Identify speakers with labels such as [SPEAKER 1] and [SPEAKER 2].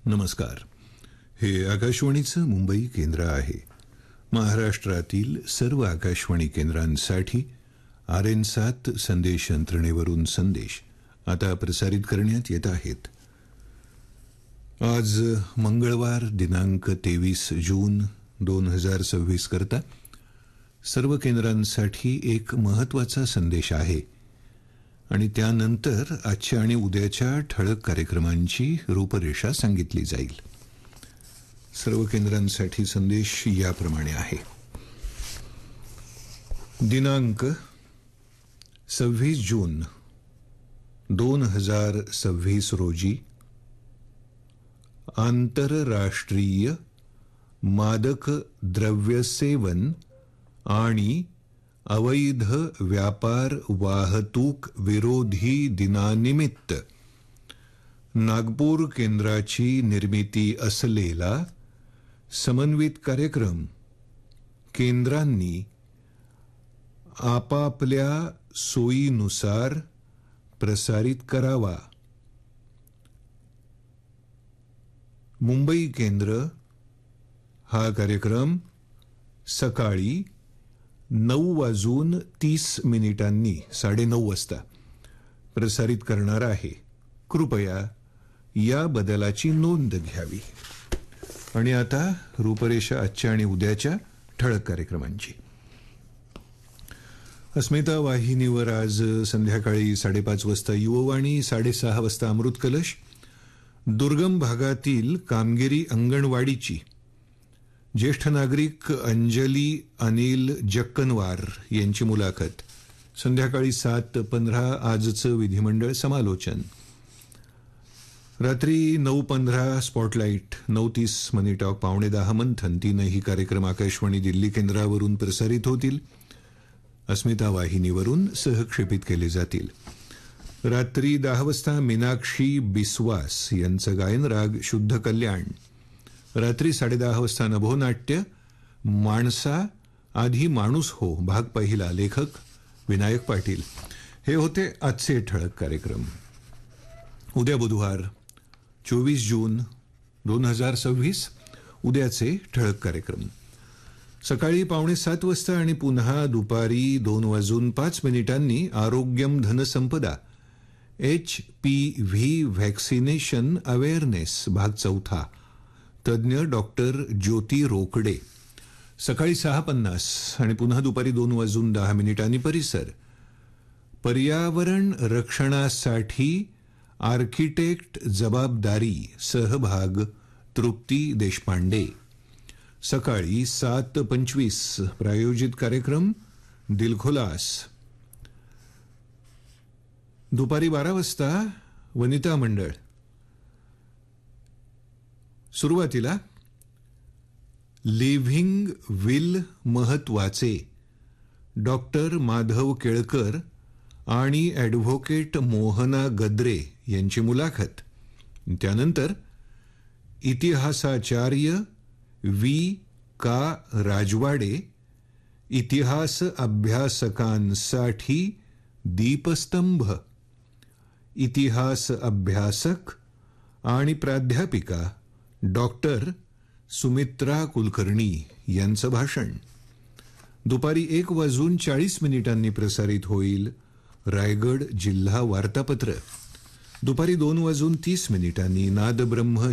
[SPEAKER 1] नमस्कार. हे आकाशवाणीचं मुंबई केंद्र आहे. महाराष्ट्रातील सर्व आकाशवाणी केंद्रांसाठी RN7 संदेश यंत्रणेवरून संदेश आता प्रसारित करण्यात येत आहेत. आज मंगळवार दिनांक 23 जून 2026 करता सर्व केंद्रांसाठी एक महत्त्वाचा संदेश आहे आणि त्यानंतर आजच्या आणि उद्याच्या ठळक कार्यक्रमांची रूपरेषा सांगितली जाईल. सर्व केंद्रांसाठी संदेश याप्रमाणे आहे. दिनांक 26 जून 2026 रोजी आंतरराष्ट्रीय मादक द्रव्य सेवन आणि अवैध व्यापार वाहतूक विरोधी दिनानिमित्त नागपूर केंद्राची निर्मिती असलेला समन्वित कार्यक्रम केंद्रांनी आपापल्या सोयीनुसार प्रसारित करावा. मुंबई केंद्र हा कार्यक्रम सकाळी 9:30 9:30 वाजता प्रसारित करणार आहे. कृपया या बदलाची नोंद घ्यावी. आणि आता रूपरेषा आजच्या आणि उद्याच्या ठळक कार्यक्रमांची. अस्मिता वाहिनीवर आज संध्याकाळी 5:30 वाजता युववाणी, 6:30 वाजता अमृत कलश, दुर्गम भागातील कामगिरी अंगणवाडीची ज्येष्ठ नागरिक अंजली अनिल जक्कनवार यांची मुलाखत, संध्याकाळी 7:15 आजचं विधिमंडळ समालोचन, रात्री 9:15 स्पॉटलाईट, 9:30 मनी टॉक, 9:45 मंथन, तीनही कार्यक्रम आकाशवाणी दिल्ली केंद्रावरून प्रसारित होतील. अस्मिता वाहिनीवरून सहक्षेपित केले जातील. रात्री 10 वाजता मीनाक्षी बिस्वास यांचं गायन, राग शुद्ध कल्याण. रात्री 10:30 वाजता नभोनाट्य माणसा आधी माणूस हो भाग पहिला, लेखक विनायक पाटील. हे होते आजचे ठळक कार्यक्रम. उद्या बुधवार 24 जून 2026 उद्याचे ठळक कार्यक्रम सकाळी 6:45 वाजता आणि पुन्हा दुपारी 2:05 आरोग्यम धनसंपदा HPV व्हॅक्सिनेशन अवेअरनेस भाग चौथा, तज्ज्ञ डॉक्टर ज्योती रोकडे. सकाळी 6:50 आणि पुन्हा दुपारी 2:10 परिसर. पर्यावरण रक्षणासाठी आर्किटेक्ट जबाबदारी सहभाग तृप्ती देशपांडे. सकाळी 7:25 प्रायोजित कार्यक्रम दिलखुलास. दुपारी 12 वाजता वनिता मंडळ. सुरुवातीला लिव्हिंग विल महत्वाचे, डॉक्टर माधव केळकर आणि ॲडव्होकेट मोहना गद्रे यांची मुलाखत. त्यानंतर इतिहासाचार्य V.K. राजवाडे, इतिहास अभ्यासकांसाठी दीपस्तंभ. इतिहास अभ्यासक आणि प्राध्यापिका डॉक्टर सुमित्रा कुलकर्णी यांचं भाषण. दुपारी 1:40 प्रसारित होईल रायगड जिल्हा वार्तापत्र. दुपारी 2:30 नादब्रह्म